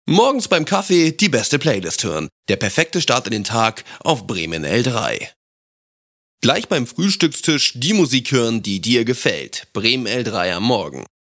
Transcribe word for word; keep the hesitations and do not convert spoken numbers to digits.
Morgens beim Kaffee die beste Playlist hören. Der perfekte Start in den Tag auf Bremen L drei. Gleich beim Frühstückstisch die Musik hören, die dir gefällt. Bremen L drei am Morgen.